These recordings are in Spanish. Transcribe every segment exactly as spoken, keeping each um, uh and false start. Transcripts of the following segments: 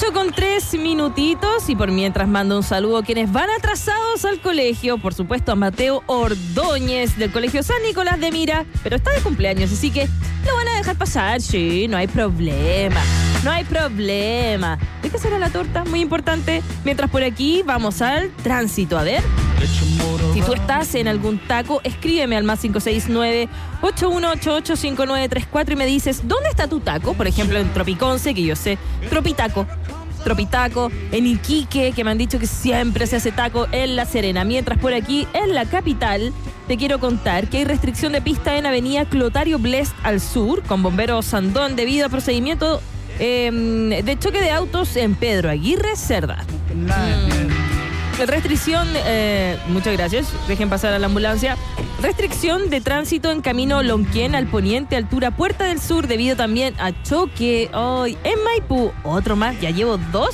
ocho con tres minutitos y por mientras mando un saludo a quienes van atrasados al colegio. Por supuesto a Mateo Ordóñez del Colegio San Nicolás de Mira, pero está de cumpleaños, así que lo van a dejar pasar. Sí, no hay problema, no hay problema. ¿De qué será la torta? Muy importante. Mientras por aquí vamos al tránsito, a ver. Si tú estás en algún taco, escríbeme al más cinco seis nueve, ocho uno ocho ocho, cinco nueve tres cuatro y me dices, ¿dónde está tu taco? Por ejemplo, en Tropiconce, que yo sé, Tropitaco. Tropitaco, en Iquique, que me han dicho que siempre se hace taco, en La Serena. Mientras por aquí, en la capital, te quiero contar que hay restricción de pista en avenida Clotario Blest al sur, con bomberos Sandón, debido a procedimiento eh, de choque de autos en Pedro Aguirre Cerda. Mm. Restricción, eh, muchas gracias, dejen pasar a la ambulancia. Restricción de tránsito en camino Lonquén al poniente, altura Puerta del Sur, debido también a choque hoy en Maipú. Otro más, ya llevo dos.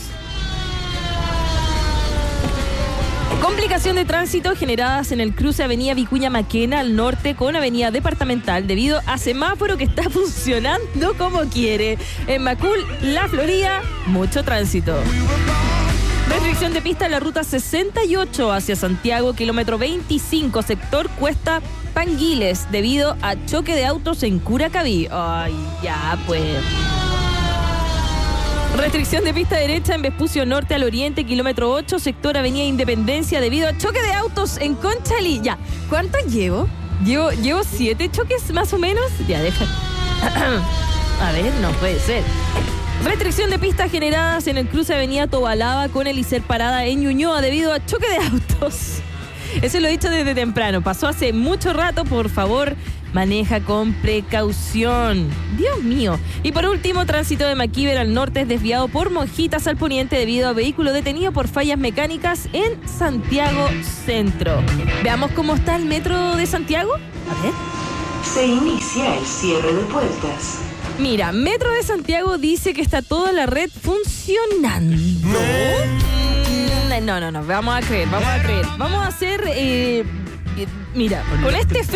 Complicación de tránsito generadas en el cruce Avenida Vicuña Maquena al norte con Avenida Departamental debido a semáforo que está funcionando como quiere. En Macul, La Florida, mucho tránsito. Restricción de pista en la ruta sesenta y ocho hacia Santiago, kilómetro veinticinco, sector Cuesta Panguiles, debido a choque de autos en Curacaví. Ay, ya pues. Restricción de pista derecha en Vespucio Norte al Oriente, kilómetro ocho, sector Avenida Independencia, debido a choque de autos en Conchalí. Ya, ¿cuántos llevo? Llevo, llevo siete choques más o menos. Ya, deja. A ver, no puede ser. Restricción de pistas generadas en el cruce Avenida Tobalaba con Elicer Parada en Ñuñoa debido a choque de autos. Eso lo he dicho desde temprano. Pasó hace mucho rato. Por favor, maneja con precaución. Dios mío. Y por último, tránsito de Maquiver al norte es desviado por Monjitas al poniente debido a vehículo detenido por fallas mecánicas en Santiago Centro. Veamos cómo está el metro de Santiago. A ver. Se inicia el cierre de puertas. Mira, Metro de Santiago dice que está toda la red funcionando. No, no, no, vamos a creer, vamos a creer. Vamos a hacer, eh, eh, mira, con este